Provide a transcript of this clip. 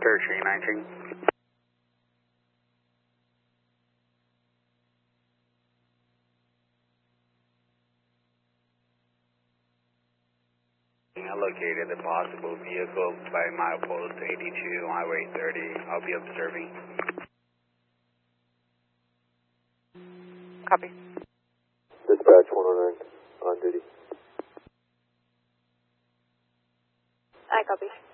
Tertiary 19. I located the possible vehicle by milepost 82, Highway 30. I'll be observing. Copy. Dispatch 109 on duty. I copy.